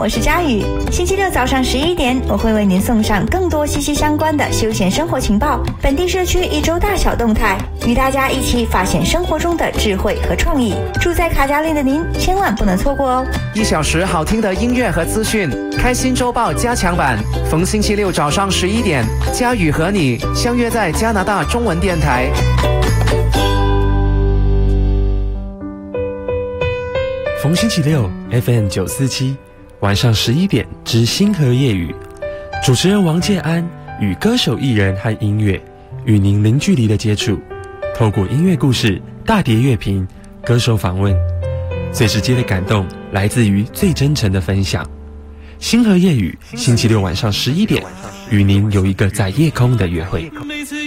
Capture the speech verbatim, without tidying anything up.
我是佳宇。星期六早上十一点，我会为您送上更多息息相关的休闲生活情报，本地社区一周大小动态，与大家一起发现生活中的智慧和创意。住在卡加利的您，千万不能错过哦！ 一小时好听的音乐和资讯，开心周报加强版，逢星期六早上十一点，佳宇和你相约在加拿大中文电台。 逢星期六 F M 九四七晚上十一点之星河夜语，主持人王建安与歌手艺人和音乐与您零距离的接触，透过音乐故事、大碟乐评、歌手访问，最直接的感动来自于最真诚的分享。星河夜语星期六晚上十一点，与您有一个在夜空的约会。